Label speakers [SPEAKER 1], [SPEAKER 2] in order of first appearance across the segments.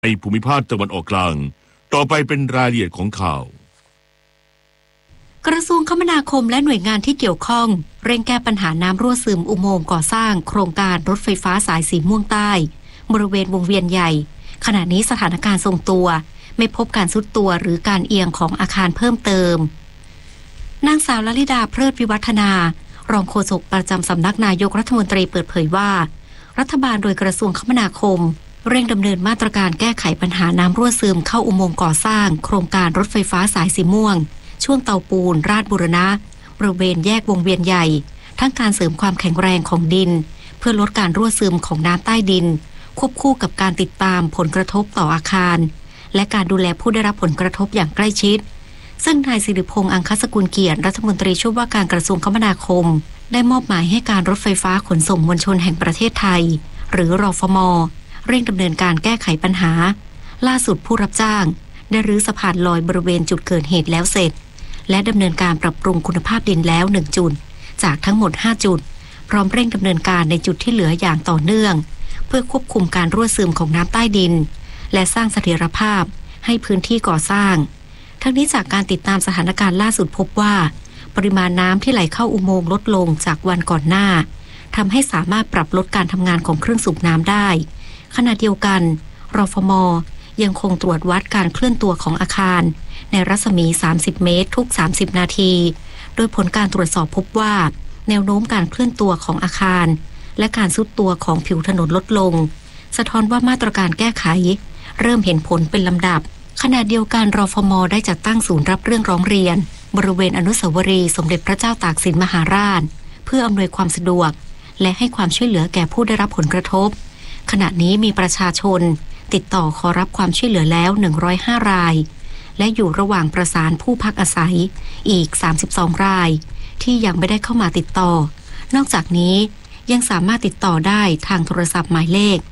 [SPEAKER 1] ในภูมิภาคตะวันออกกลางต่อไปเป็นรายละเอียดของข่าว
[SPEAKER 2] กระทรวงคมนาคมและหน่วยงานที่เกี่ยวข้องเร่งแก้ปัญหาน้ำรั่วซึมอุโมงค์ก่อสร้างโครงการรถไฟฟ้าสายสีม่วงใต้บริเวณวงเวียนใหญ่ขณะนี้สถานการณ์ทรงตัวไม่พบการทรุดตัวหรือการเอียงของอาคารเพิ่มเติมนางสาวลลิดาเพลิดวิวัฒนารองโฆษกประจำสำนักนายกรัฐมนตรีเปิดเผยว่ารัฐบาลโดยกระทรวงคมนาคมเร่งดำเนินมาตรการแก้ไขปัญหาน้ำรั่วซึมเข้าอุโมงค์ก่อสร้างโครงการรถไฟฟ้าสายสีม่วงช่วงเตาปูนราชบูรณะบริเวณแยกวงเวียนใหญ่ทั้งการเสริมความแข็งแรงของดินเพื่อลดการรั่วซึมของน้ำใต้ดินควบคู่กับการติดตามผลกระทบต่ออาคารและการดูแลผู้ได้รับผลกระทบอย่างใกล้ชิดซึ่งนายสิริพงษ์อังคสกุลเกียรติรัฐมนตรีช่วยว่าการกระทรวงคมนาคมได้มอบหมายให้การรถไฟฟ้าขนส่งมวลชนแห่งประเทศไทยหรือรฟม.เร่งดำเนินการแก้ไขปัญหาล่าสุดผู้รับจ้างได้รื้อสะพานลอยบริเวณจุดเกิดเหตุแล้วเสร็จและดำเนินการปรับปรุงคุณภาพดินแล้ว1จุดจากทั้งหมด5จุดพร้อมเร่งดำเนินการในจุดที่เหลืออย่างต่อเนื่องเพื่อควบคุมการรั่วซึมของน้ำใต้ดินและสร้างเสถียรภาพให้พื้นที่ก่อสร้างทั้งนี้จากการติดตามสถานการณ์ล่าสุดพบว่าปริมาณน้ำที่ไหลเข้าอุโมงค์ลดลงจากวันก่อนหน้าทำให้สามารถปรับลดการทำงานของเครื่องสูบน้ำได้ขณะเดียวกันรฟม.ยังคงตรวจวัดการเคลื่อนตัวของอาคารในรัศมี30เมตรทุก30นาทีโดยผลการตรวจสอบพบว่าแนวโน้มการเคลื่อนตัวของอาคารและการทรุดตัวของผิวถนนลดลงสะท้อนว่ามาตรการแก้ไขเริ่มเห็นผลเป็นลำดับขณะเดียวกันรฟม.ได้จัดตั้งศูนย์รับเรื่องร้องเรียนบริเวณอนุสาวรีย์สมเด็จพระเจ้าตากสินมหาราชเพื่ออำนวยความสะดวกและให้ความช่วยเหลือแก่ผู้ได้รับผลกระทบขณะนี้มีประชาชนติดต่อขอรับความช่วยเหลือแล้ว105รายและอยู่ระหว่างประสานผู้พักอาศัยอีก32รายที่ยังไม่ได้เข้ามาติดต่อนอกจากนี้ยังสามารถติดต่อได้ทางโทรศัพท์หมายเลข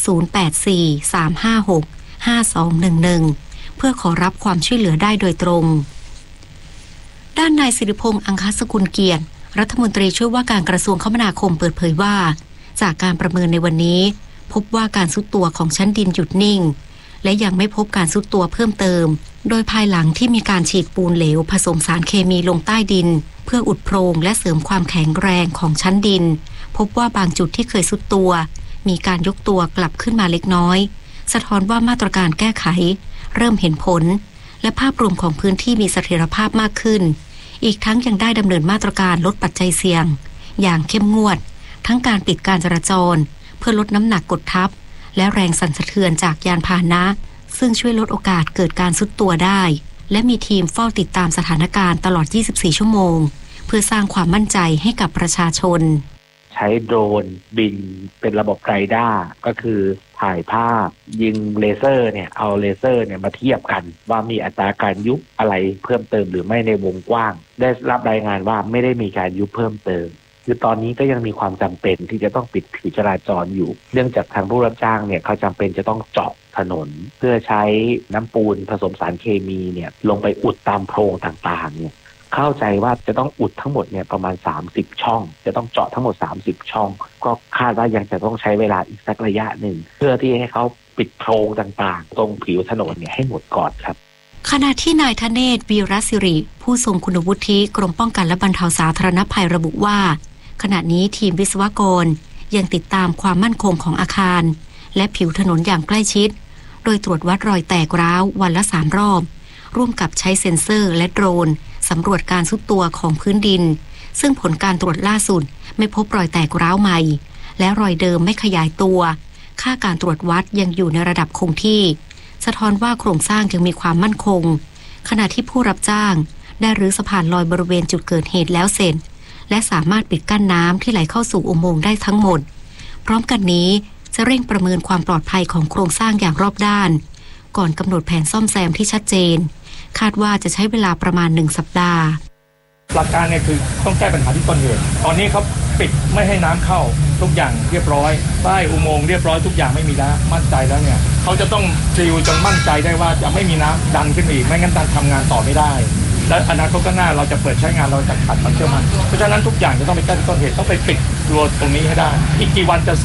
[SPEAKER 2] 0843565211เพื่อขอรับความช่วยเหลือได้โดยตรงด้านนายสิริพงษ์อังคสกุลเกียรติรัฐมนตรีช่วยว่าการกระทรวงคมนาคมเปิดเผยว่าจากการประเมินในวันนี้พบว่าการทรุดตัวของชั้นดินหยุดนิ่งและยังไม่พบการทรุดตัวเพิ่มเติมโดยภายหลังที่มีการฉีดปูนเหลวผสมสารเคมีลงใต้ดินเพื่ออุดโพรงและเสริมความแข็งแรงของชั้นดินพบว่าบางจุดที่เคยทรุดตัวมีการยกตัวกลับขึ้นมาเล็กน้อยสะท้อนว่ามาตรการแก้ไขเริ่มเห็นผลและภาพรวมของพื้นที่มีเสถียรภาพมากขึ้นอีกทั้งยังได้ดำเนินมาตรการลดปัจจัยเสี่ยงอย่างเข้มงวดทั้งการปิดการจราจรเพื่อลดน้ำหนักกดทับและแรงสั่นสะเทือนจากยานพาหนะซึ่งช่วยลดโอกาสเกิดการทรุดตัวได้และมีทีมเฝ้าติดตามสถานการณ์ตลอด24ชั่วโมงเพื่อสร้างความมั่นใจให้กับประชาชน
[SPEAKER 3] ใช้โดรนบินเป็นระบบไรด้าก็คือถ่ายภาพยิงเลเซอร์เนี่ยเอาเลเซอร์เนี่ยมาเทียบกันว่ามีอัตราการยุบอะไรเพิ่มเติมหรือไม่ในวงกว้างได้รับรายงานว่าไม่ได้มีการยุบเพิ่มเติมคือตอนนี้ก็ยังมีความจำเป็นที่จะต้องปิดผิวจราจรอยู่เนื่องจากทางผู้รับจ้างเนี่ยเขาจำเป็นจะต้องเจาะถนนเพื่อใช้น้ำปูนผสมสารเคมีเนี่ยลงไปอุดตามโพรงต่างๆเนี่ยเข้าใจว่าจะต้องอุดทั้งหมดเนี่ยประมาณ30ช่องจะต้องเจาะทั้งหมด30ช่องก็คาดว่ายังจะต้องใช้เวลาอีกสักระยะหนึ่งเพื่อที่ให้เขาปิดโพรงต่างๆตรงผิวถนนเนี่ยให้หมดก่อนครับ
[SPEAKER 2] ขณะที่นายธเนศวีรศิริผู้ทรงคุณวุฒิกรมป้องกันและบรรเทาสาธารณภัยระบุว่าขณะนี้ทีมวิศวกรยังติดตามความมั่นคงของอาคารและผิวถนนอย่างใกล้ชิดโดยตรวจวัดรอยแตกร้าววันละ3รอบร่วมกับใช้เซ็นเซอร์และโดรนสำรวจการทรุดตัวของพื้นดินซึ่งผลการตรวจล่าสุดไม่พบรอยแตกร้าวใหม่และรอยเดิมไม่ขยายตัวค่าการตรวจวัดยังอยู่ในระดับคงที่สะท้อนว่าโครงสร้างยังมีความมั่นคงขณะที่ผู้รับจ้างได้รื้อสะพานลอยบริเวณจุดเกิดเหตุแล้วเสร็จและสามารถปิดกั้นน้ำที่ไหลเข้าสู่อุโมงค์ได้ทั้งหมดพร้อมกันนี้จะเร่งประเมินความปลอดภัยของโครงสร้างอย่างรอบด้านก่อนกำหนดแผนซ่อมแซมที่ชัดเจนคาดว่าจะใช้เวลาประมาณ1สัปดาห์
[SPEAKER 4] หลักการเนี่ยคือต้องแก้ปัญหาที่ต้นเหตุตอนนี้เขาปิดไม่ให้น้ำเข้าทุกอย่างเรียบร้อยป้ายอุโมงค์เรียบร้อยทุกอย่างไม่มีน้ำมั่นใจแล้วเนี่ยเขาจะต้องซีลจนมั่นใจได้ว่าจะไม่มีน้ำดันขึ้นอีกไม่งั้นดันทำงานต่อไม่ได้และอนาคตข้างหน้าเราจะเปิดใช้งานเราจะขาดความเชื่อมั่นเพราะฉะนั้นทุกอย่างจะต้องไปแก้ที่ต้นเหตุต้องไปปิดรัวตรงนี้ให้ได้อีกกี่วันจะเสร็จ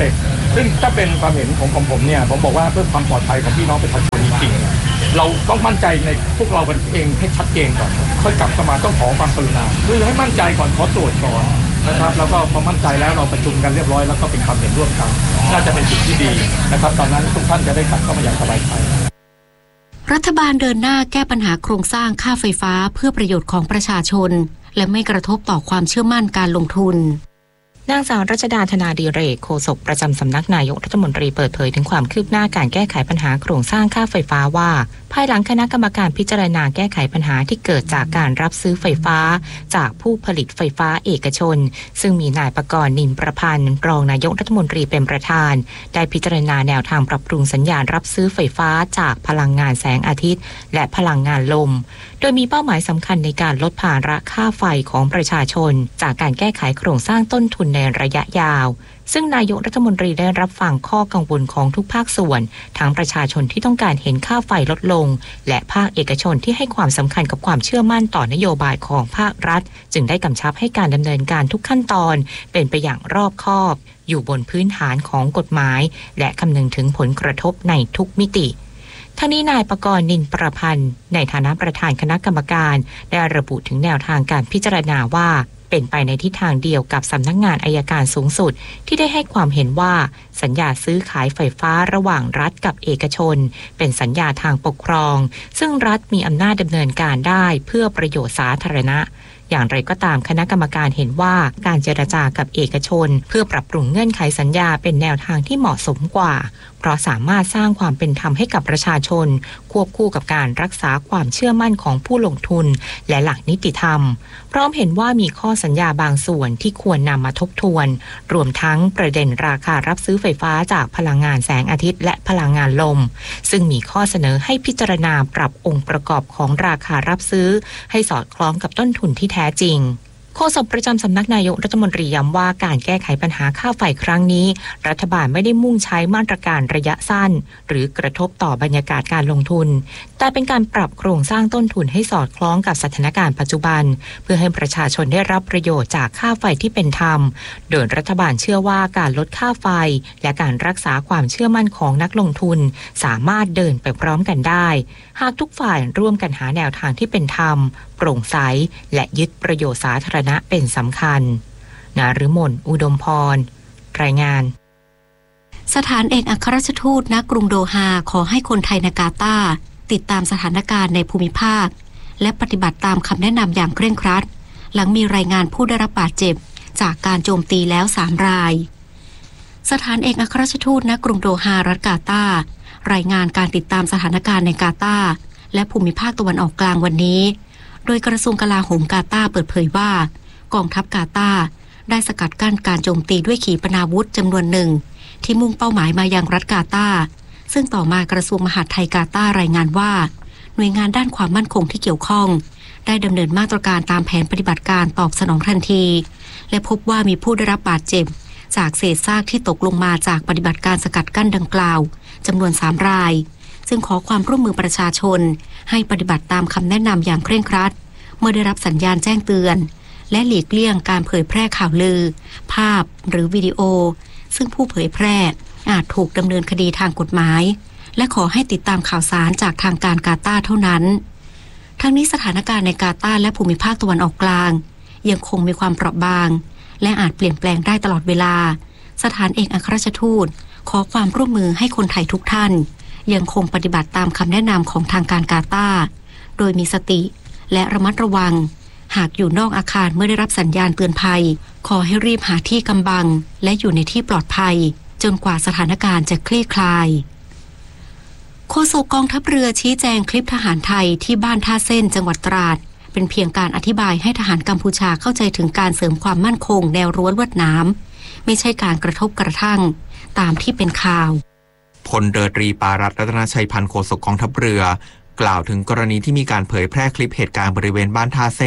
[SPEAKER 4] ซึ่งถ้าเป็นความเห็นของผมเนี่ยผมบอกว่าเพื่อความปลอดภัยของพี่น้องประชาชนจริงๆเราต้องมั่นใจในพวกเราเองให้ชัดเจนก่อนค่อยกลับเข้ามาต้องขอความกรุณาคือให้มั่นใจก่อนขอตรวจก่อนนะครับแล้วก็พอมั่นใจแล้วเราประชุมกันเรียบร้อยแล้วก็เป็นความเห็นร่วมกันน่าจะเป็นสิ่งที่ดีนะครับตอนนั้นทุกท่านจะได้กลับเข้ามาอย่างสบายใจ
[SPEAKER 2] รัฐบาลเดินหน้าแก้ปัญหาโครงสร้างค่าไฟฟ้าเพื่อประโยชน์ของประชาชนและไม่กระทบต่อความเชื่อมั่นการลงทุน
[SPEAKER 5] นางสาวรัชดาธนาดิเรกโฆษกประจำสำนักนายกรัฐมนตรีเปิดเผยถึงความคืบหน้าการแก้ไขปัญหาโครงสร้างค่าไฟฟ้าว่าภายหลังคณะกรรมการพิจารณาแก้ไขปัญหาที่เกิดจากการรับซื้อไฟฟ้าจากผู้ผลิตไฟฟ้าเอกชนซึ่งมีนายปกรณ์นินประพันธ์รองนายกรัฐมนตรีเป็นประธานได้พิจารณาแนวทางปรับปรุงสัญญาณรับซื้อไฟฟ้าจากพลังงานแสงอาทิตย์และพลังงานลมโดยมีเป้าหมายสำคัญในการลดภาระค่าไฟของประชาชนจากการแก้ไขโครงสร้างต้นทุนในระยะยาวซึ่งนายกรัฐมนตรีได้รับฟังข้อกังวลของทุกภาคส่วนทั้งประชาชนที่ต้องการเห็นค่าไฟลดลงและภาคเอกชนที่ให้ความสำคัญกับความเชื่อมั่นต่อนโยบายของภาครัฐจึงได้กำชับให้การดำเนินการทุกขั้นตอนเป็นไปอย่างรอบคอบอยู่บนพื้นฐานของกฎหมายและคำนึงถึงผลกระทบในทุกมิติทั้งนี้นายปกรณ์นินประพันธ์ในฐานะประธานคณะกรรมการได้ระบุถึงแนวทางการพิจารณาว่าเป็นไปในทิศทางเดียวกับสำนักงานอัยการสูงสุดที่ได้ให้ความเห็นว่าสัญญาซื้อขายไฟฟ้าระหว่างรัฐกับเอกชนเป็นสัญญาทางปกครองซึ่งรัฐมีอำนาจดำเนินการได้เพื่อประโยชน์สาธารณะอย่างไรก็ตามคณะกรรมการเห็นว่าการเจรจากับเอกชนเพื่อปรับปรุงเงื่อนไขสัญญาเป็นแนวทางที่เหมาะสมกว่าเพราะสามารถสร้างความเป็นธรรมให้กับประชาชนควบคู่กับการรักษาความเชื่อมั่นของผู้ลงทุนและหลักนิติธรรมพร้อมเห็นว่ามีข้อสัญญาบางส่วนที่ควรนำมาทบทวนรวมทั้งประเด็นราคารับซื้อไฟฟ้าจากพลังงานแสงอาทิตย์และพลังงานลมซึ่งมีข้อเสนอให้พิจารณาปรับองค์ประกอบของราคารับซื้อให้สอดคล้องกับต้นทุนที่แท้จริงโฆษกประจำสำนักนายกรัฐมนตรีย้ำว่าการแก้ไขปัญหาค่าไฟครั้งนี้รัฐบาลไม่ได้มุ่งใช้มาตรการระยะสั้นหรือกระทบต่อบรรยากาศการลงทุนแต่เป็นการปรับโครงสร้างต้นทุนให้สอดคล้องกับสถานการณ์ปัจจุบันเพื่อให้ประชาชนได้รับประโยชน์จากค่าไฟที่เป็นธรรมโดยรัฐบาลเชื่อว่าการลดค่าไฟและการรักษาความเชื่อมั่นของนักลงทุนสามารถเดินไปพร้อมกันได้หากทุกฝ่ายร่วมกันหาแนวทางที่เป็นธรรมโปร่งใสและยึดประโยชน์สาธารณะเป็นสำคัญนฤมลอุดมพรรายงาน
[SPEAKER 2] สถานเอกอัครราชทูตณกรุงโดฮาขอให้คนไทยในกาตาร์ติดตามสถานการณ์ในภูมิภาคและปฏิบัติตามคำแนะนำอย่างเคร่งครัดหลังมีรายงานผู้ได้รับบาดเจ็บจากการโจมตีแล้ว3 รายสถานเอกอัครราชทูตณกรุงโดฮารัฐกาตาร์รายงานการติดตามสถานการณ์ในกาตาร์และภูมิภาคตะวันออกกลางวันนี้โดยกระทรวงกลาโหมกาตาร์เปิดเผยว่ากองทัพกาตาร์ได้สกัดกั้นการโจมตีด้วยขีปนาวุธจำนวนหนึ่งที่มุ่งเป้าหมายมายังรัฐกาตาร์ซึ่งต่อมากระทรวงมหาดไทยกาตาร์รายงานว่าหน่วยงานด้านความมั่นคงที่เกี่ยวข้องได้ดำเนินมาตรการตามแผนปฏิบัติการตอบสนองทันทีและพบว่ามีผู้ได้รับบาดเจ็บจากเศษซากที่ตกลงมาจากปฏิบัติการสกัดกั้นดังกล่าวจำนวน3 รายซึ่งขอความร่วมมือประชาชนให้ปฏิบัติตามคำแนะนำอย่างเคร่งครัดเมื่อได้รับสัญญาณแจ้งเตือนและหลีกเลี่ยงการเผยแพร่ข่าวลือภาพหรือวิดีโอซึ่งผู้เผยแพร่อาจถูกดำเนินคดีทางกฎหมายและขอให้ติดตามข่าวสารจากทางการกาตาร์เท่านั้นทั้งนี้สถานการณ์ในกาตาร์และภูมิภาคตะวันออกกลางยังคงมีความเปราะบางและอาจเปลี่ยนแปลงได้ตลอดเวลาสถานเอกอัครราชทูตขอความร่วมมือให้คนไทยทุกท่านยังคงปฏิบัติตามคำแนะนำของทางการกาตาร์โดยมีสติและระมัดระวังหากอยู่นอกอาคารเมื่อได้รับสัญญาณเตือนภัยขอให้รีบหาที่กำบังและอยู่ในที่ปลอดภัยจนกว่าสถานการณ์จะคลี่คลายโฆษกกองทัพเรือชี้แจงคลิปทหารไทยที่บ้านท่าเส้นจังหวัดตราดเป็นเพียงการอธิบายให้ทหารกัมพูชาเข้าใจถึงการเสริมความมั่นคงแนวรั้วลวดหนามไม่ใช่การกระทบกระทั่งตามที่เป็นข่าว
[SPEAKER 6] พลเรือตรีปารัตน์ รัตนชัยพันธ์โฆษกกองทัพเรือกล่าวถึงกรณีที่มีการเผยแพร่คลิปเหตุการณ์บริเวณบ้านท่าเส้น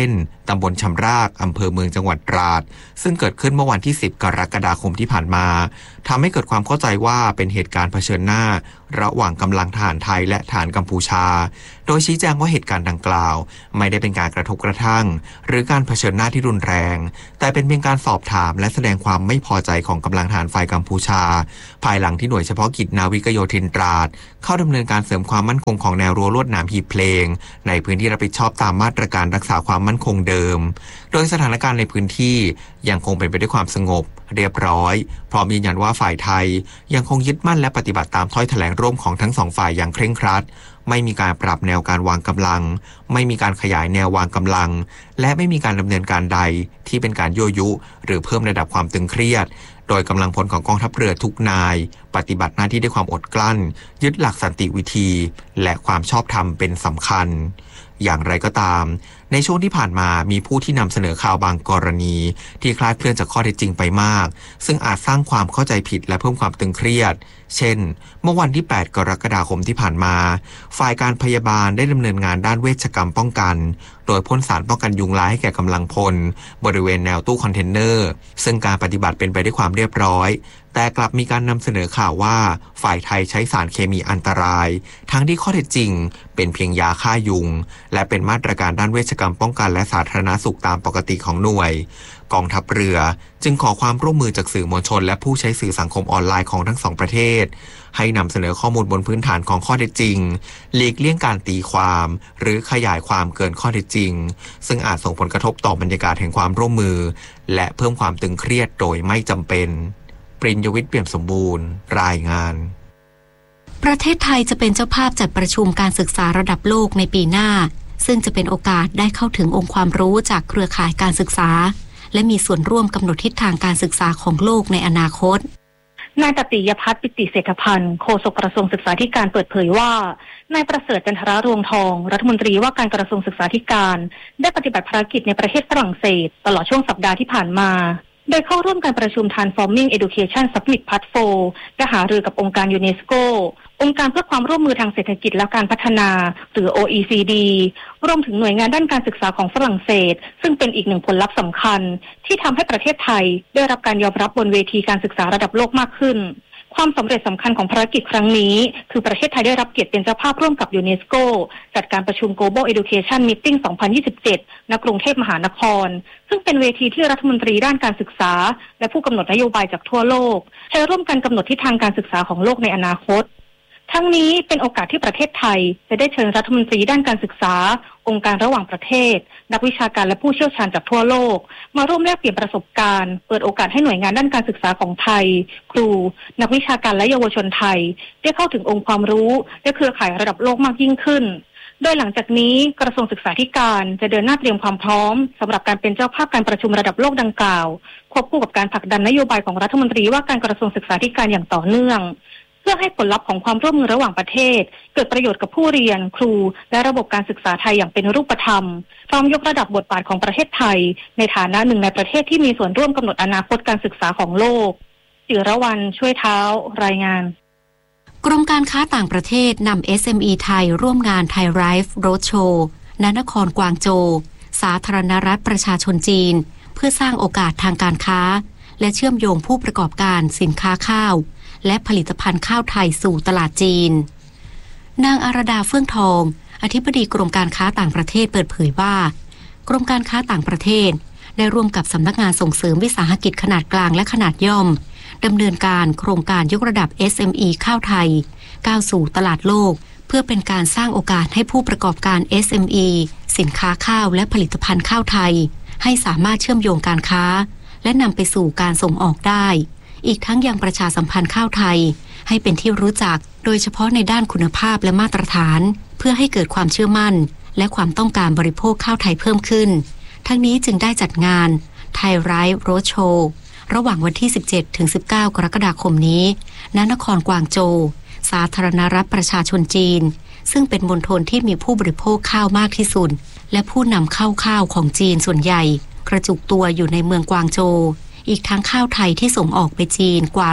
[SPEAKER 6] ตำบลชำรากอำเภอเมืองจังหวัดตราดซึ่งเกิดขึ้นเมื่อวันที่10กรกฎาคมที่ผ่านมาทำให้เกิดความเข้าใจว่าเป็นเหตุการณ์เผชิญหน้าระหว่างกำลังทหารไทยและทหารกัมพูชาโดยชี้แจงว่าเหตุการณ์ดังกล่าวไม่ได้เป็นการกระทบกระทั่งหรือการเผชิญหน้าที่รุนแรงแต่เป็นเพียงการสอบถามและแสดงความไม่พอใจของกำลังทหารฝ่ายกัมพูชาภายหลังที่หน่วยเฉพาะกิจนาวิกโยธินตราดเข้าดำเนินการเสริมความมั่นคงของแนวรั้วลวดหนามหีบเพลงในพื้นที่รับผิดชอบตามมาตรการรักษาความมั่นคงเดิมโดยสถานการณ์ในพื้นที่ยังคงเป็นไปด้วยความสงบเรียบร้อยพร้อมยืนยันว่าฝ่ายไทยยังคงยึดมั่นและปฏิบัติตามถ้อยแถลงร่วมของทั้งสองฝ่ายอย่างเคร่งครัดไม่มีการปรับแนวการวางกำลังไม่มีการขยายแนววางกำลังและไม่มีการดำเนินการใดที่เป็นการยั่วยุหรือเพิ่มระดับความตึงเครียดโดยกำลังพลของกองทัพเรือทุกนายปฏิบัติหน้าที่ด้วยความอดกลั้นยึดหลักสันติวิธีและความชอบธรรมเป็นสำคัญอย่างไรก็ตามในช่วงที่ผ่านมามีผู้ที่นำเสนอข่าวบางกรณีที่คลาดเคลื่อนจากข้อเท็จจริงไปมากซึ่งอาจสร้างความเข้าใจผิดและเพิ่มความตึงเครียดเช่นเมื่อวันที่8กรกฎาคมที่ผ่านมาฝ่ายการพยาบาลได้ดำเนินงานด้านเวชกรรมป้องกันโดยพ่นสารป้องกันยุงลายให้แก่กำลังพลบริเวณแนวตู้คอนเทนเนอร์ซึ่งการปฏิบัติเป็นไปด้วยความเรียบร้อยแต่กลับมีการนำเสนอข่าวว่าฝ่ายไทยใช้สารเคมีอันตรายทั้งที่ข้อเท็จจริงเป็นเพียงยาฆ่ายุงและเป็นมาตรการด้านเวชกรรมป้องกันและสาธารณสุขตามปกติของหน่วยกองทัพเรือจึงขอความร่วมมือจากสื่อมวลชนและผู้ใช้สื่อสังคมออนไลน์ของทั้งสองประเทศให้นำเสนอข้อมูลบนพื้นฐานของข้อเท็จจริงหลีกเลี่ยงการตีความหรือขยายความเกินข้อเท็จจริงซึ่งอาจส่งผลกระทบต่อบรรยากาศแห่งความร่วมมือและเพิ่มความตึงเครียดโดยไม่จำเป็นปริญญวิทย์เปี่ยมสมบูรณ์รายงาน
[SPEAKER 2] ประเทศไทยจะเป็นเจ้าภาพจัดประชุมการศึกษาระดับโลกในปีหน้าซึ่งจะเป็นโอกาสได้เข้าถึงองค์ความรู้จากเครือข่ายการศึกษาและมีส่วนร่วมกำหนดทิศทางการศึกษาของโลกในอนาคต
[SPEAKER 7] นายตติยภัทร ปิติเศรษฐพันธ์โฆษกกระทรวงศึกษาธิการเปิดเผยว่านายประเสริฐ จันทรรวงทองรัฐมนตรีว่าการกระทรวงศึกษาธิการได้ปฏิบัติภารกิจในประเทศฝรั่งเศสตลอดช่วงสัปดาห์ที่ผ่านมาโดยเข้าร่วมการประชุม Transforming Education Summit Part 4และหารือกับองค์การยูเนสโกองค์การเพื่อความร่วมมือทางเศรษฐกิจและการพัฒนาหรือ OECD รวมถึงหน่วยงานด้านการศึกษาของฝรั่งเศสซึ่งเป็นอีกหนึ่งผลลัพธ์สำคัญที่ทำให้ประเทศไทยได้รับการยอมรับบนเวทีการศึกษาระดับโลกมากขึ้นความสำเร็จสำคัญของภารกิจครั้งนี้คือประเทศไทยได้รับเกียรติเป็นเจ้าภาพร่วมกับยูเนสโกจัดการประชุม Global Education Meeting 2027 ณ กรุงเทพมหานครซึ่งเป็นเวทีที่รัฐมนตรีด้านการศึกษาและผู้กำหนดนโยบายจากทั่วโลกใช้ร่วมกันกำหนดทิศทางการศึกษาของโลกในอนาคตทั้งนี้เป็นโอกาสที่ประเทศไทยจะได้เชิญรัฐมนตรีด้านการศึกษาองค์การระหว่างประเทศนักวิชาการและผู้เชี่ยวชาญจากทั่วโลกมาร่วมแลกเปลี่ยนประสบการณ์เปิดโอกาสให้หน่วยงานด้านการศึกษาของไทยครูนักวิชาการและเยาวชนไทยได้เข้าถึงองค์ความรู้และเครือข่ายระดับโลกมากยิ่งขึ้นโดยหลังจากนี้กระทรวงศึกษาธิการจะเดินหน้าเตรียมความพร้อมสำหรับการเป็นเจ้าภาพการประชุมระดับโลกดังกล่าวควบคู่กับการผลักดันนโยบายของรัฐมนตรีว่าการกระทรวงศึกษาธิการอย่างต่อเนื่องเพื่อให้ผลลัพธ์ของความร่วมมือระหว่างประเทศเกิดประโยชน์กับผู้เรียนครูและระบบการศึกษาไทยอย่างเป็นรูปธรรมพร้อมยกระดับบทบาทของประเทศไทยในฐานะหนึ่งในประเทศที่มีส่วนร่วมกำหนดอนาคตการศึกษาของโลกจิรวรรณช่วยเท้ารายงาน
[SPEAKER 2] กรมการค้าต่างประเทศนำ SME ไทยร่วมงาน Thai Life Roadshow ณ นครกวางโจวสาธารณรัฐประชาชนจีนเพื่อสร้างโอกาสทางการค้าและเชื่อมโยงผู้ประกอบการสินค้าข้าวและผลิตภัณฑ์ข้าวไทยสู่ตลาดจีนนางอารดาเฟื่องทองอธิบดีกรมการค้าต่างประเทศเปิดเผยว่ากรมการค้าต่างประเทศได้ร่วมกับสำนักงานส่งเสริมวิสาหกิจขนาดกลางและขนาดย่อมดำเนินการโครงการยกระดับ SME ข้าวไทยก้าวสู่ตลาดโลกเพื่อเป็นการสร้างโอกาสให้ผู้ประกอบการ SME สินค้าข้าวและผลิตภัณฑ์ข้าวไทยให้สามารถเชื่อมโยงการค้าและนำไปสู่การส่งออกได้อีกทั้งยังประชาสัมพันธ์ข้าวไทยให้เป็นที่รู้จักโดยเฉพาะในด้านคุณภาพและมาตรฐานเพื่อให้เกิดความเชื่อมั่นและความต้องการบริโภคข้าวไทยเพิ่มขึ้นทั้งนี้จึงได้จัดงาน Thai Life Roadshow ระหว่างวันที่ 17-19 กรกฎาคมนี้ณ นครกวางโจวสาธารณรัฐประชาชนจีนซึ่งเป็นมณฑลที่มีผู้บริโภคข้าวมากที่สุดและผู้นำเข้าข้าวของจีนส่วนใหญ่กระจุกตัวอยู่ในเมืองกวางโจวอีกทั้งข้าวไทยที่ส่งออกไปจีนกว่า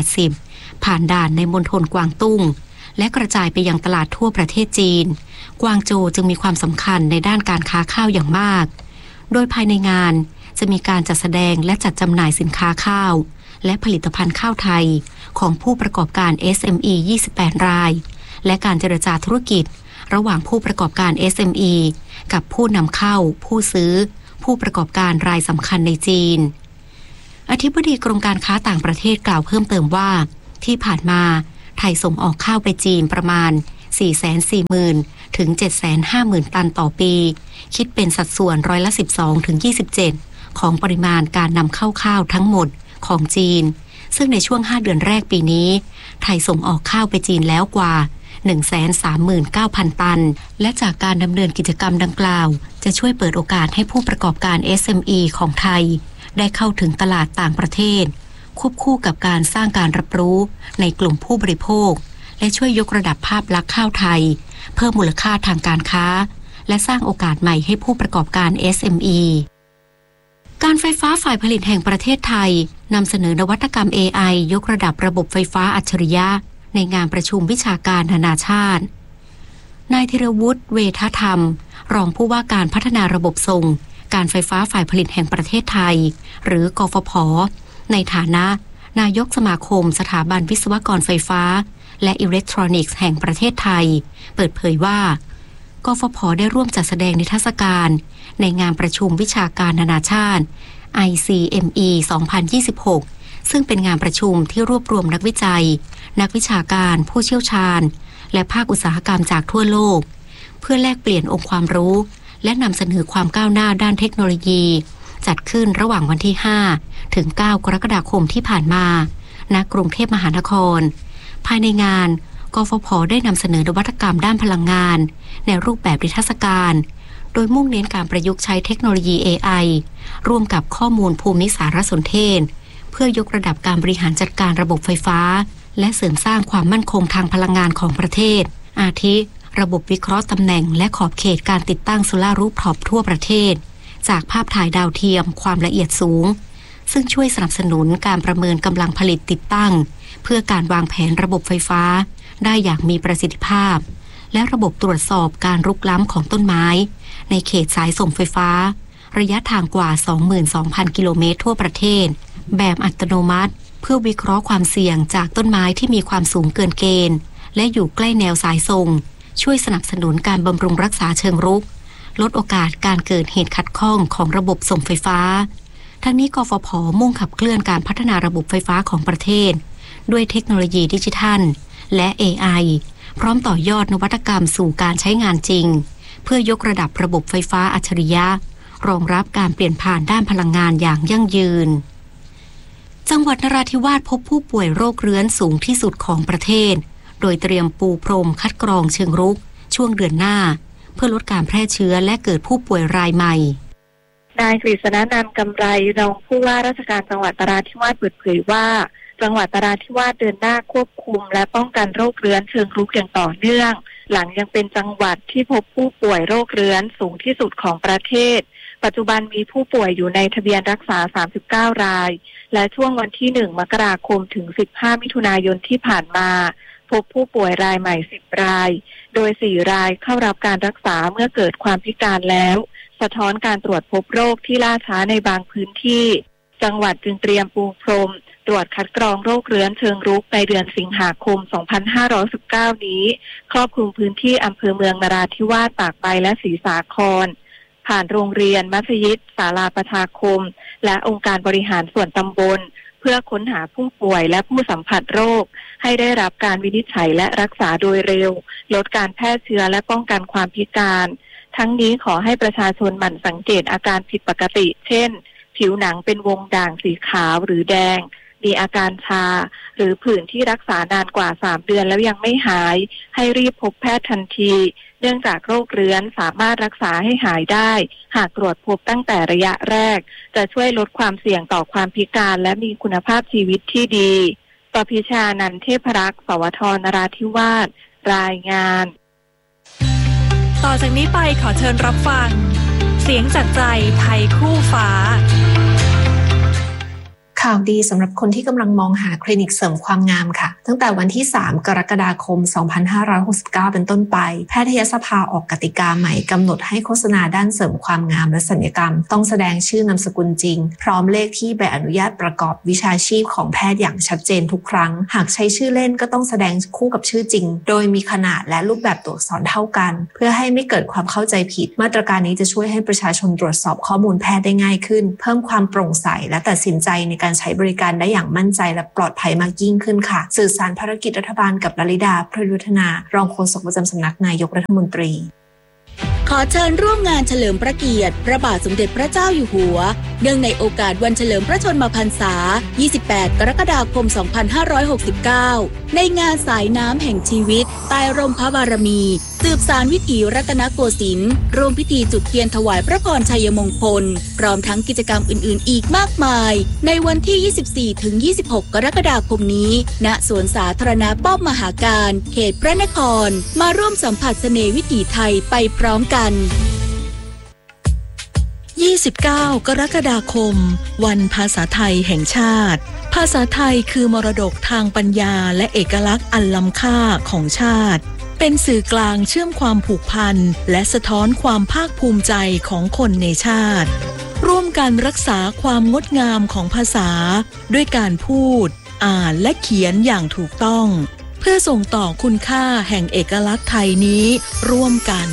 [SPEAKER 2] 80%ผ่านด่านในมณฑลกวางตุ้งและกระจายไปยังตลาดทั่วประเทศจีนกวางโจวจึงมีความสำคัญในด้านการค้าข้าวอย่างมากโดยภายในงานจะมีการจัดแสดงและจัดจำหน่ายสินค้าข้าวและผลิตภัณฑ์ข้าวไทยของผู้ประกอบการ SME 28 รายและการเจรจาธุรกิจระหว่างผู้ประกอบการ SME กับผู้นำเข้าผู้ซื้อผู้ประกอบการรายสำคัญในจีนอธิบดีกรมการค้าต่างประเทศกล่าวเพิ่มเติมว่าที่ผ่านมาไทยส่งออกข้าวไปจีนประมาณ 440,000 ถึง 750,000 ตันต่อปีคิดเป็นสัดส่วน12% ถึง 27% ของปริมาณการนำเข้าข้าวทั้งหมดของจีนซึ่งในช่วง5เดือนแรกปีนี้ไทยส่งออกข้าวไปจีนแล้วกว่า 139,000 ตันและจากการดำเนินกิจกรรมดังกล่าวจะช่วยเปิดโอกาสให้ผู้ประกอบการ SME ของไทยได้เข้าถึงตลาดต่างประเทศควบคู่กับการสร้างการรับรู้ในกลุ่มผู้บริโภคและช่วยยกระดับภาพลักษณ์ข้าวไทยเพิ่มมูลค่าทางการค้าและสร้างโอกาสใหม่ให้ผู้ประกอบการ SME การไฟฟ้าฝ่ายผลิตแห่งประเทศไทยนำเสนอนวัตกรรม AI ยกระดับระบบไฟฟ้าอัจฉริยะในงานประชุมวิชาการนานาชาตินายธีรวุฒิเวทธรรมรองผู้ว่าการพัฒนาระบบส่งการไฟฟ้าฝ่ายผลิตแห่งประเทศไทยหรือกฟผ.ในฐานะนายกสมาคมสถาบันวิศวกรไฟฟ้าและอิเล็กทรอนิกส์แห่งประเทศไทยเปิดเผยว่ากฟผ.ได้ร่วมจัดแสดงนิทรรศการในงานประชุมวิชาการนานาชาติ ICME 2026 ซึ่งเป็นงานประชุมที่รวบรวมนักวิจัยนักวิชาการผู้เชี่ยวชาญและภาคอุตสาหกรรมจากทั่วโลกเพื่อแลกเปลี่ยนองค์ความรู้และนำเสนอความก้าวหน้าด้านเทคโนโลยีจัดขึ้นระหว่างวันที่5ถึง9กรกฎาคมที่ผ่านมาณกรุงเทพมหานครภายในงานกฟผ.ได้นำเสนอนวัตกรรมด้านพลังงานในรูปแบบนิทรรศการโดยมุ่งเน้นการประยุกต์ใช้เทคโนโลยี AI ร่วมกับข้อมูลภูมิสารสนเทศเพื่อยกระดับการบริหารจัดการระบบไฟฟ้าและเสริมสร้างความมั่นคงทางพลังงานของประเทศอาทิระบบวิเคราะห์ตำแหน่งและขอบเขตการติดตั้งโซลาร์รูฟท็อปทั่วประเทศจากภาพถ่ายดาวเทียมความละเอียดสูงซึ่งช่วยสนับสนุนการประเมินกำลังผลิตติดตั้งเพื่อการวางแผนระบบไฟฟ้าได้อย่างมีประสิทธิภาพและระบบตรวจสอบการรุกล้ำของต้นไม้ในเขตสายส่งไฟฟ้าระยะทางกว่า 22,000 กิโลเมตรทั่วประเทศแบบอัตโนมัติเพื่อวิเคราะห์ความเสี่ยงจากต้นไม้ที่มีความสูงเกินเกณฑ์และอยู่ใกล้แนวสายส่งช่วยสนับสนุนการบำรุงรักษาเชิงรุกลดโอกาสการเกิดเหตุขัดข้องของระบบส่งไฟฟ้าทั้งนี้กฟผ.มุ่งขับเคลื่อนการพัฒนาระบบไฟฟ้าของประเทศด้วยเทคโนโลยีดิจิทัลและ AI พร้อมต่อยอดนวัตกรรมสู่การใช้งานจริงเพื่อยกระดับระบบไฟฟ้าอัจฉริยะรองรับการเปลี่ยนผ่านด้านพลังงานอย่างยั่งยืนจังหวัดนราธิวาสพบผู้ป่วยโรคเรื้อนสูงที่สุดของประเทศโดยเตรียมปูพรมคัดกรองเชิงรุกช่วงเดือนหน้าเพื่อลดการแพร่เชื้อและเกิดผู้ป่วยรายใหม่
[SPEAKER 7] นายกฤษณนันท์กำไรรองผู้ว่าราชการจังหวัดนราธิวาสเปิดเผยว่าจังหวัดนราธิวาสเดินหน้าควบคุมและป้องกันโรคเรื้อนเชิงรุกอย่างต่อเนื่องหลังยังเป็นจังหวัดที่พบผู้ป่วยโรคเรื้อนสูงที่สุดของประเทศปัจจุบันมีผู้ป่วยอยู่ในทะเบียนรักษา39รายและช่วงวันที่1มกราคมถึง15มิถุนายนที่ผ่านมาพบผู้ป่วยรายใหม่10รายโดย4รายเข้ารับการรักษาเมื่อเกิดความพิการแล้วสะท้อนการตรวจพบโรคที่ล่าช้าในบางพื้นที่จังหวัดจึงเตรียมปูพรมตรวจคัดกรองโรคเรื้อนเชิงรุกในเดือนสิงหาคม 2519 นี้ครอบคลุมพื้นที่อำเภอเมืองนราธิวาสตากใบและศรีสาครผ่านโรงเรียนมัธยิดศาลาประชาคมและองค์การบริหารส่วนตำบลเพื่อค้นหาผู้ป่วยและผู้สัมผัสโรคให้ได้รับการวินิจฉัยและรักษาโดยเร็วลดการแพร่เชื้อและป้องกันความพิการทั้งนี้ขอให้ประชาชนหมั่นสังเกตอาการผิดปกติเช่นผิวหนังเป็นวงด่างสีขาวหรือแดงมีอาการชาหรือผื่นที่รักษานานกว่า3เดือนแล้วยังไม่หายให้รีบพบแพทย์ทันทีเนื่องจากโรคเรื้อนสามารถรักษาให้หายได้หากตรวจพบตั้งแต่ระยะแรกจะช่วยลดความเสี่ยงต่อความพิการและมีคุณภาพชีวิตที่ดีปพิชานันท์เทพรักษ์สวท นราธิวาสรายงาน
[SPEAKER 8] ต่อจากนี้ไปขอเชิญรับฟังเสียงจากใจไทยคู่ฟ้า
[SPEAKER 9] ข่าวดีสำหรับคนที่กำลังมองหาคลินิกเสริมความงามค่ะตั้งแต่วันที่3กรกฎาคม2569เป็นต้นไปแพทยสภาออกกติกาใหม่กำหนดให้โฆษณาด้านเสริมความงามและศัลยกรรมต้องแสดงชื่อนามสกุลจริงพร้อมเลขที่ใบอนุญาตประกอบวิชาชีพของแพทย์อย่างชัดเจนทุกครั้งหากใช้ชื่อเล่นก็ต้องแสดงคู่กับชื่อจริงโดยมีขนาดและรูปแบบตัวอักษรเท่ากันเพื่อให้ไม่เกิดความเข้าใจผิดมาตรการนี้จะช่วยให้ประชาชนตรวจสอบข้อมูลแพทย์ได้ง่ายขึ้นเพิ่มความโปร่งใสและตัดสินใจในการใช้บริการได้อย่างมั่นใจและปลอดภัยมากยิ่งขึ้นค่ะสื่อสารภารกิจรัฐบาลกับลลิดา พรยุทธนารองโฆษกประจำสำนักนายกรัฐมนตรี
[SPEAKER 10] ขอเชิญร่วมงานเฉลิมพระเกียรติพระบาทสมเด็จพระเจ้าอยู่หัวเนื่องในโอกาสวันเฉลิมพระชนมพรรษา 28 กรกฎาคม 2569 ในงานสายน้ำแห่งชีวิตใต้ร่มพระบารมีสืบสานวิถีรัตนโกสินทร์ร่วมพิธีจุดเทียนถวายพระพรชัยมงคลพร้อมทั้งกิจกรรมอื่นๆอีกมากมายในวันที่ 24-26 กรกฎาคมนี้ณสวนสาธารณะป้อมมหาการเขตพระนครมาร่วมสัมผัสเสน่ห์วิถีไทยไปพร้อมกัน
[SPEAKER 8] 29 กรกฎาคมวันภาษาไทยแห่งชาติภาษาไทยคือมรดกทางปัญญาและเอกลักษณ์อันล้ำค่าของชาติเป็นสื่อกลางเชื่อมความผูกพันและสะท้อนความภาคภูมิใจของคนในชาติร่วมกันรักษาความงดงามของภาษาด้วยการพูดอ่านและเขียนอย่างถูกต้องเพื่อส่งต่อคุณค่าแห่งเอกลักษณ์ไทยนี้ร่วมกัน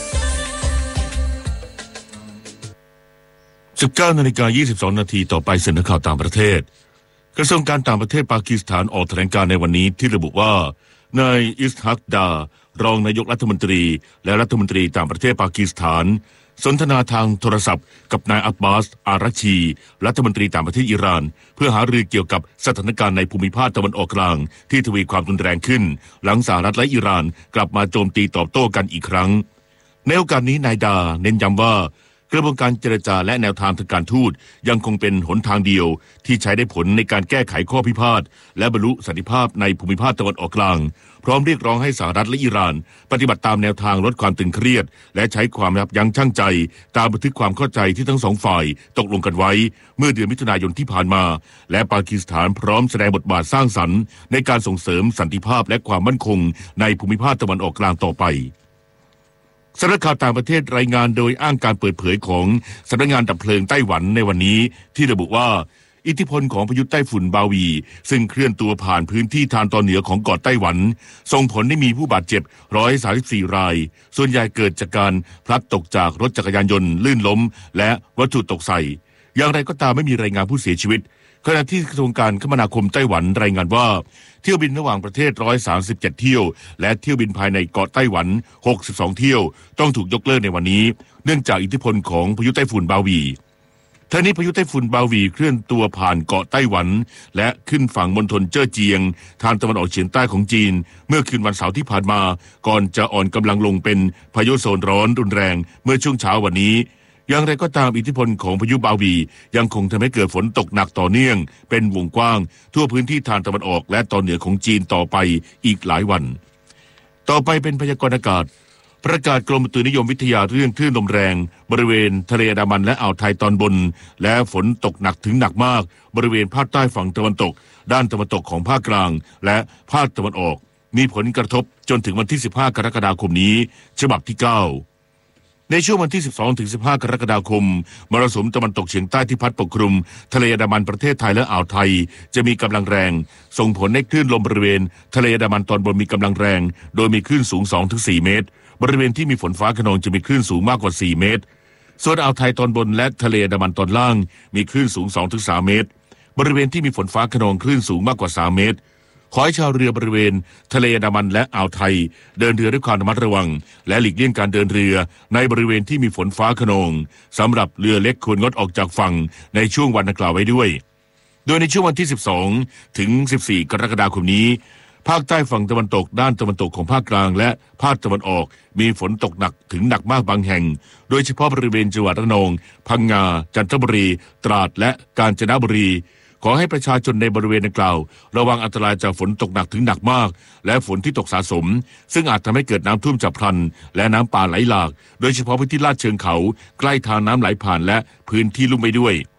[SPEAKER 1] 19:22 นาทีต่อไปเสนอข่าวต่างประเทศกระทรวงการต่างประเทศปากีสถานออกแถลงการในวันนี้ที่ระบุว่านายอิสฮักดารองนายกรัฐมนตรีและรัฐมนตรีต่างประเทศปากีสถานสนทนาทางโทรศัพท์กับนายอับบาสอารักชีรัฐมนตรีต่างประเทศอิหร่านเพื่อหารือเกี่ยวกับสถานการณ์ในภูมิภาคตะวันออกกลางที่ทวีความรุนแรงขึ้นหลังสหรัฐและอิหร่านกลับมาโจมตีตอบโต้กันอีกครั้งในโอกาสนี้นายดาเน้นย้ำว่ากระบวนการเจรจาและแนวทางทางการทูตยังคงเป็นหนทางเดียวที่ใช้ได้ผลในการแก้ไขข้อพิพาทและบรรลุสันติภาพในภูมิภาคตะวันออกกลางพร้อมเรียกร้องให้สหรัฐและอิหร่านปฏิบัติตามแนวทางลดความตึงเครียดและใช้ความยับยั้งชั่งใจตามบันทึกความเข้าใจที่ทั้งสองฝ่ายตกลงกันไว้เมื่อเดือนมิถุนายนที่ผ่านมาและปากีสถานพร้อมแสดงบทบาทสร้างสรรค์ในการส่งเสริมสันติภาพและความมั่นคงในภูมิภาคตะวันออกกลางต่อไปสำนักข่าวต่างประเทศรายงานโดยอ้างการเปิดเผยของสำนักงานดับเพลิงไต้หวันในวันนี้ที่ระบุว่าอิทธิพลของพายุไต้ฝุ่นบาวีซึ่งเคลื่อนตัวผ่านพื้นที่ทางตอนเหนือของเกาะไต้หวันส่งผลให้มีผู้บาดเจ็บ134รายส่วนใหญ่เกิดจากการพลัดตกจากรถจักรยานยนต์ลื่นล้มและวัตถุตกใส่อย่างไรก็ตามไม่มีรายงานผู้เสียชีวิตขณะที่กระทรวงการคมนาคมไต้หวันรายงานว่าเที่ยวบินระหว่างประเทศ137เที่ยวและเที่ยวบินภายในเกาะไต้หวัน62เที่ยวต้องถูกยกเลิกในวันนี้เนื่องจากอิทธิพลของพายุไต้ฝุ่นบาวีทั้งนี้พายุไต้ฝุ่นบาวีเคลื่อนตัวผ่านเกาะไต้หวันและขึ้นฝั่งมณฑลเจ้อเจียงทางตะวันออกเฉียงใต้ของจีนเมื่อคืนวันเสาร์ที่ผ่านมาก่อนจะอ่อนกำลังลงเป็นพายุโซนร้อนรุนแรงเมื่อช่วงเช้าวันนี้อย่างไรก็ตามอิทธิพลของพายุบาวียังคงทำให้เกิดฝนตกหนักต่อเนื่องเป็นวงกว้างทั่วพื้นที่ทางตะวันออกและตอนเหนือของจีนต่อไปอีกหลายวันต่อไปเป็นพยากรณ์อากาศประกาศกรมอุตุนิยมวิทยาเรื่องคลื่นลมแรงบริเวณทะเลอันดามันและอ่าวไทยตอนบนและฝนตกหนักถึงหนักมากบริเวณภาคใต้ฝั่งตะวันตกด้านตะวันตกของภาคกลางและภาคตะวันออกมีผลกระทบจนถึงวันที่15กรกฎาคมนี้ฉบับที่9ในช่วงวันที่12ถึง15กรกฎาคมมรสุมตะวันตกเฉียงใต้ที่พัดปกคลุมทะเลอันดามันประเทศไทยและอ่าวไทยจะมีกำลังแรงส่งผลให้คลื่นลมบริเวณทะเลอันดามันตอนบนมีกำลังแรงโดยมีคลื่นสูง 2-4 เมตรบริเวณที่มีฝนฟ้าคะนองจะมีคลื่นสูงมากกว่า4เมตรส่วนอ่าวไทยตอนบนและทะเลอันดามันตอนล่างมีคลื่นสูง 2-3 เมตรบริเวณที่มีฝนฟ้าคะนองคลื่นสูงมากกว่า3เมตรขอให้ชาวเรือบริเวณทะเลอันดามันและอ่าวไทยเดินเรือด้วยความระมัดระวังและหลีกเลี่ยงการเดินเรือในบริเวณที่มีฝนฟ้าคะนองสำหรับเรือเล็กควรงดออกจากฝั่งในช่วงวันดังกล่าวไว้ด้วยโดยในช่วงวันที่12ถึง14กรกฎาคมนี้ภาคใต้ฝั่งตะวันตกด้านตะวันตกของภาคกลางและภาคตะวันออกมีฝนตกหนักถึงหนักมากบางแห่งโดยเฉพาะบริเวณจังหวัดระนองพังงาจันทบุรีตราดและกาญจนบุรีขอให้ประชาชนในบริเวณดังกล่าวระวังอันตรายจากฝนตกหนักถึงหนักมากและฝนที่ตกสะสมซึ่งอาจทำให้เกิดน้ำท่วมฉับพลันและน้ำป่าไหลหลากโดยเฉพาะพื้นที่ลาดเชิงเขาใกล้ทางน้ำไหลผ่านและพื้นที่ลุ่มไปด้วย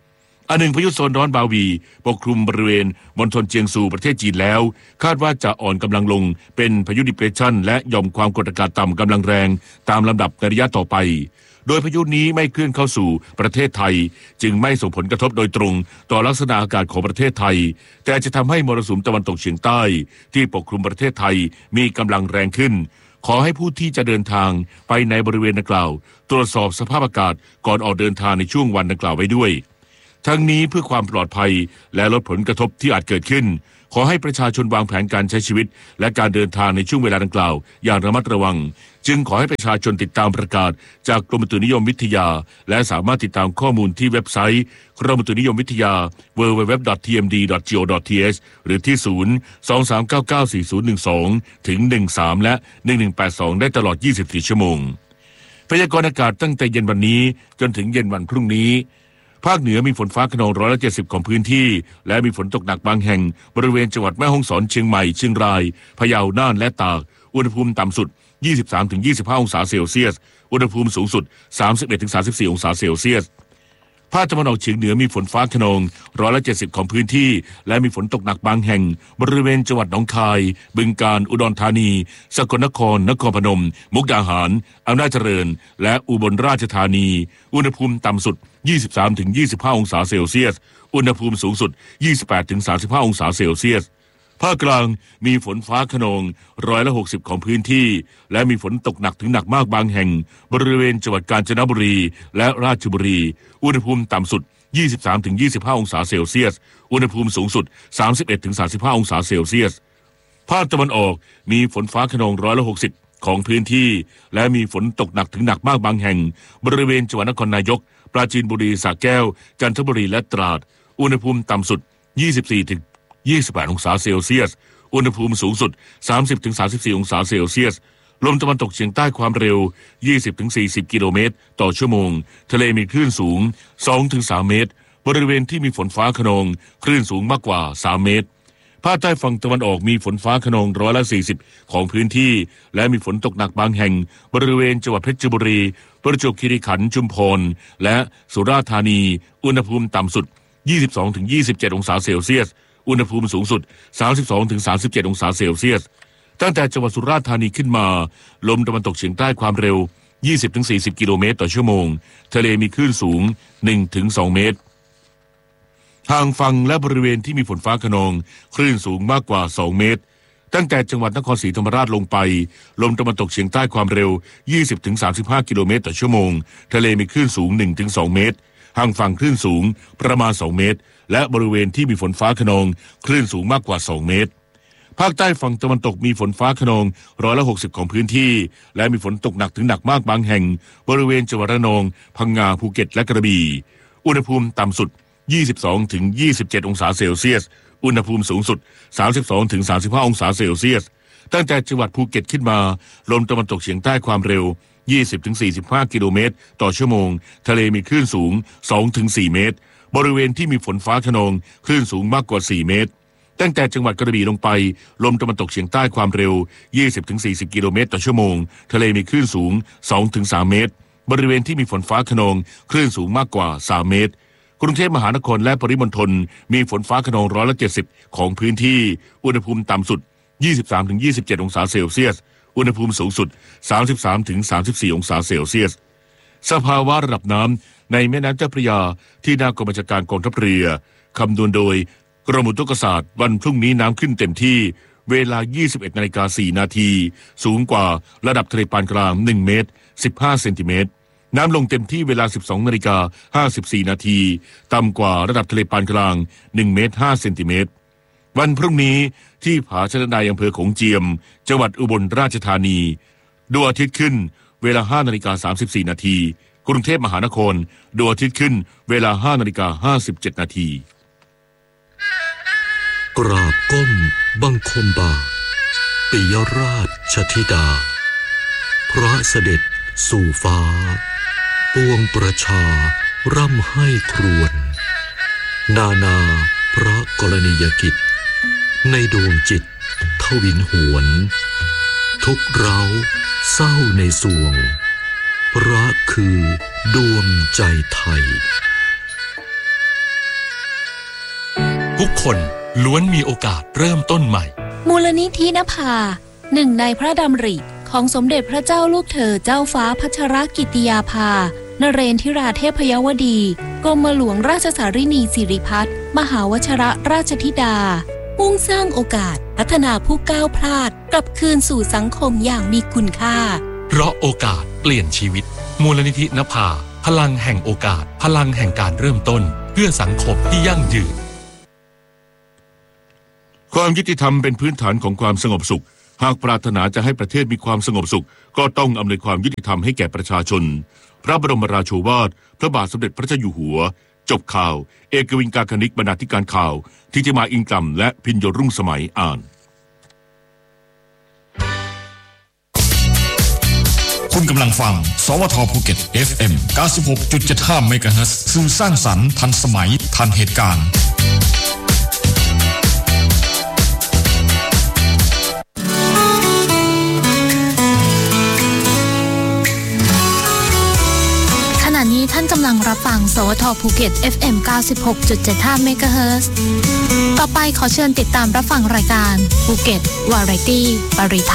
[SPEAKER 1] อันหนึ่งพายุโซนร้อนบาวีปกคลุมบริเวณมณฑลเจียงซูประเทศจีนแล้วคาดว่าจะอ่อนกำลังลงเป็นพายุดิเพรสชันและหย่อมความกดอากาศต่ำกำลังแรงตามลำดับในระยะต่อไปโดยพายุนี้ไม่เคลื่อนเข้าสู่ประเทศไทยจึงไม่ส่งผลกระทบโดยตรงต่อลักษณะอากาศของประเทศไทยแต่จะทำให้มรสุมตะวันตกเฉียงใต้ที่ปกคลุมประเทศไทยมีกำลังแรงขึ้นขอให้ผู้ที่จะเดินทางไปในบริเวณดังกล่าวตรวจสอบสภาพอากาศก่อนออกเดินทางในช่วงวันดังกล่าวไว้ด้วยทั้งนี้เพื่อความปลอดภัยและลดผลกระทบที่อาจเกิดขึ้นขอให้ประชาชนวางแผนการใช้ชีวิตและการเดินทางในช่วงเวลาดังกล่าวอย่างระมัดระวังจึงขอให้ประชาชนติดตามประกาศจากกรมอุตุนิยมวิทยาและสามารถติดตามข้อมูลที่เว็บไซต์กรมอุตุนิยมวิทยา www.tmd.go.th หรือที่ 023994012 ถึง 13 และ 1182 ได้ตลอด 24 ชั่วโมงพยากรณ์อากาศตั้งแต่เย็นวันนี้จนถึงเย็นวันพรุ่งนี้ภาคเหนือมีฝนฟ้าคะนอง170ของพื้นที่และมีฝนตกหนักบางแห่งบริเวณจังหวัดแม่ฮ่องสอนเชียงใหม่เชียงรายพะเยาน่านและตากอุณหภูมิต่ำสุด 23-25 องศาเซลเซียสอุณหภูมิสูงสุด 31-34 องศาเซลเซียสภาคตะวันออกเฉียงเหนือมีฝนฟ้าคะนอง170ของพื้นที่และมีฝนตกหนักบางแห่งบริเวณจังหวัดหนองคายบึงกาฬอุดรธานีสกลนครนครพนมมุกดาหารอำนาจเจริญและอุบลราชธานีอุณหภูมิต่ำสุด 23-25 องศาเซลเซียสอุณหภูมิสูงสุด 28-35 องศาเซลเซียสภาคกลางมีฝนฟ้าคะนอง160ของพื้นที่และมีฝนตกหนักถึงหนักมากบางแห่งบริเวณจังหวัดกาญจนบุรีและราชบุรีอุณหภูมิต่ำสุด 23-25 องศาเซลเซียสอุณหภูมิสูงสุด 31-35 องศาเซลเซียสภาคตะวันออกมีฝนฟ้าคะนอง160ของพื้นที่และมีฝนตกหนักถึงหนักมากบางแห่งบริเวณจังหวัดนครนายกปราจีนบุรีสระแก้วจันทบุรีและตราดอุณหภูมิต่ำสุด 24-28 องศาเซลเซียสอุณหภูมิสูงสุด 30-34 องศาเซลเซียสลมตะวันตกเฉียงใต้ความเร็ว 20-40 กิโลเมตรต่อชั่วโมงทะเลมีคลื่นสูง 2-3 เมตรบริเวณที่มีฝนฟ้าคะนองคลื่นสูงมากกว่า 3 เมตรภาคใต้ฝั่งตะวันออกมีฝนฟ้าคะนอง140ของพื้นที่และมีฝนตกหนักบางแห่งบริเวณจังหวัดเพชรบุรีประจวบคีรีขันธ์ชุมพรและสุราษฎร์ธานีอุณหภูมิต่ำสุด 22-27 องศาเซลเซียสอุณหภูมิสูงสุด 32-37 องศาเซลเซียสตั้งแต่จังหวัดสุราษฎร์ธานีขึ้นมาลมตะวันตกเฉียงใต้ความเร็ว 20-40 กิโลเมตรต่อชั่วโมงทะเลมีคลื่นสูง 1-2 เมตรห่างฝั่งและบริเวณที่มีฝนฟ้าคะนองคลื่นสูงมากกว่า 2 เมตรตั้งแต่จังหวัดนครศรีธรรมราชลงไปลมตะวันตกเฉียงใต้ความเร็ว 20-35 กิโลเมตรต่อชั่วโมงทะเลมีคลื่นสูง 1-2 เมตรห่างฝั่งคลื่นสูงประมาณ 2 เมตรและบริเวณที่มีฝนฟ้าคะนองคลื่นสูงมากกว่า 2 เมตรภาคใต้ฝั่งตะวันตกมีฝนฟ้าคะนอง160ของพื้นที่และมีฝนตกหนักถึงหนักมากบางแห่งบริเวณจังหวัดระนองพังงาภูเก็ตและกระบี่อุณหภูมิต่ำสุด 22-27 องศาเซลเซียสอุณหภูมิสูงสุด 32-35 องศาเซลเซียสตั้งแต่จังหวัดภูเก็ตขึ้นมาลมตะวันตกเฉียงใต้ความเร็ว 20-45 กิโลเมตรต่อชั่วโมงทะเลมีคลื่นสูง 2-4 เมตรบริเวณที่มีฝนฟ้าคะนองคลื่นสูงมากกว่า 4 เมตรตั้งแต่จังหวัดกระบี่ลงไปลมตะวันตกเฉียงใต้ความเร็ว 20-40 กิโลเมตรต่อชั่วโมงทะเลมีคลื่นสูง 2-3 เมตรบริเวณที่มีฝนฟ้าคะนองคลื่นสูงมากกว่า 3 เมตรกรุงเทพมหานครและปริมณฑลมีฝนฟ้าคะนอง170ของพื้นที่อุณหภูมิต่ำสุด 23-27 องศาเซลเซียสอุณหภูมิสูงสุด 33-34 องศาเซลเซียสสภาวะระดับน้ำในแม่น้ำเจ้าพระยาที่หน้ากองบัญชาการกองทัพเรือคำนวณโดยกรมอุตุนิยมวิทยาวันพรุ่งนี้น้ำขึ้นเต็มที่เวลา 21:04 นาทีสูงกว่าระดับทะเลปานกลาง1 เมตร 15 เซนติเมตรน้ำลงเต็มที่เวลา 12:54 นาทีต่ำกว่าระดับทะเลปานกลาง1 เมตร 5 เซนติเมตรวันพรุ่งนี้ที่ผาชะนายอำเภอโขงเจียมจังหวัดอุบลราชธานีดวงอาทิตย์ขึ้นเวลา 5:34 นาทีกรุงเทพมหานครดวงอาทิตย์ขึ้นเวลา 5:57 นาที
[SPEAKER 11] กราบก้มบังคมบาทปิยราชธิดาพระเสด็จสู่ฟ้าปวงประชาร่ำให้ครวญนานาพระกรณียกิจในดวงจิตทวินหวนทุกเร้าเศร้าในสวงพระคือดวงใจไทย
[SPEAKER 12] ทุกคนล้วนมีโอกาสเริ่มต้นใหม่
[SPEAKER 8] มูลนิธินภาหนึ่งในพระดำริของสมเด็จพระเจ้าลูกเธอเจ้าฟ้าพัชรกิติยาภานเรนทิราเทพยวดีกรมหลวงราชสารินีสิริพัฒน์มหาวชิรราชธิดามุ่งสร้างโอกาสพัฒนาผู้ก้าวพลาดกลับคืนสู่สังคมอย่างมีคุณค่า
[SPEAKER 12] เพราะโอกาสเปลี่ยนชีวิตมูลนิธินภาพลังแห่งโอกาสพลังแห่งการเริ่มต้นเพื่อสังคมที่ยั่งยืน
[SPEAKER 1] ความยุติธรรมเป็นพื้นฐานของความสงบสุขหากปรารถนาจะให้ประเทศมีความสงบสุขก็ต้องอำนวยความยุติธรรมให้แก่ประชาชนพระบรมราโชวาทพระบาทสมเด็จพระเจ้าอยู่หัวจบข่าวเอกวินกาคณิกบรรณาธิการข่าวทิติมาอิงกล่ำและพิญโยรุ่งสมัยอ่าน
[SPEAKER 13] คุณกำลังฟังสวทภูเก็ต FM 96.75 เมกะเฮิรตซ์สื่อสร้างสรรค์ทันสมัยทันเหตุการณ์
[SPEAKER 14] ท่านกำลังรับฟังสวทภูเก็ต FM 96.75 เมกะเฮิรตซ์ต่อไปขอเชิญติดตามรับฟังรายการภูเก็ตวาไรตี้ปริภ